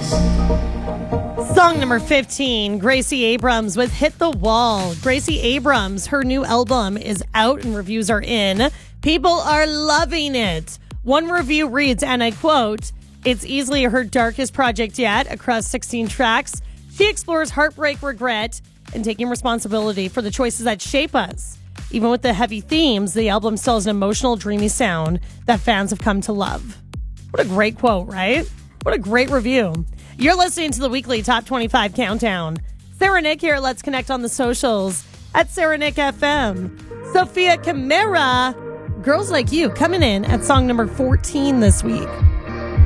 Song number 15, Gracie Abrams with Hit the Wall. Gracie Abrams, her new album is out and reviews are in. People are loving it. One review reads, and I quote, "It's easily her darkest project yet. Across 16 tracks, she explores heartbreak, regret, and taking responsibility for the choices that shape us. Even with the heavy themes, the album still has an emotional, dreamy sound that fans have come to love." What a great quote, right? What a great review. You're listening to the weekly Top 25 Countdown. Sarah Nick here. Let's connect on the socials at Sarah Nick FM. Sophia Kamara, Girls Like You, coming in at song number 14 this week.